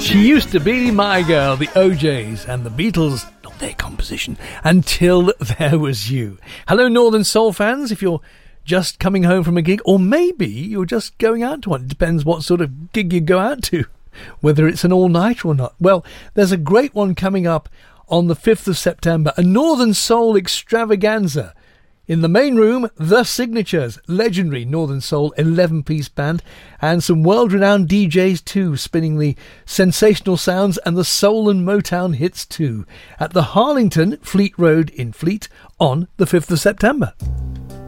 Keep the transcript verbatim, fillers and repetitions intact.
She Used to Be My Girl, the O Js and the Beatles, not their composition, Until There Was You. Hello, Northern Soul fans. If you're just coming home from a gig, or maybe you're just going out to one, it depends what sort of gig you go out to, whether it's an all-nighter or not. Well, there's a great one coming up on the fifth of September, a Northern Soul extravaganza. In the main room, The Signatures, legendary Northern Soul eleven-piece band, and some world-renowned D Js too, spinning the sensational sounds and the soul and Motown hits too, at the Harlington, Fleet Road in Fleet, on the fifth of September.